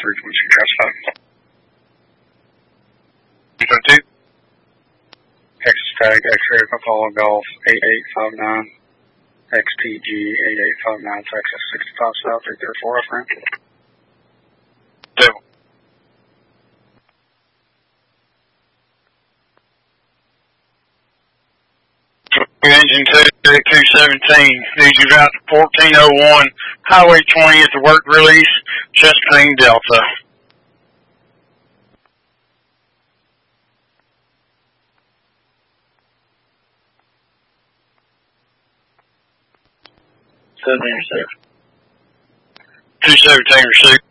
frequency, classified. 232. Texas Tag, X-ray, Apollo Golf, 8859, XTG, 8859, Texas, 65 South, 334, friend. Devil. Engine 217, need you out to 1401, Highway 20 at the work release, Chesapeake Delta. Southern Intercept. 217 receipt.